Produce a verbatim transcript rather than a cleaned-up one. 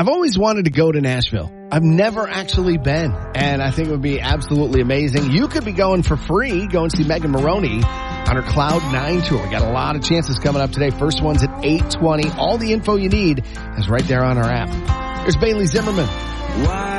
I've always wanted to go to Nashville. I've never actually been, and I think it would be absolutely amazing. You could be going for free. Go and see Megan Maroney on her Cloud nine tour. We got a lot of chances coming up today. First one's at eight twenty. All the info you need is right there on our app. There's Bailey Zimmerman.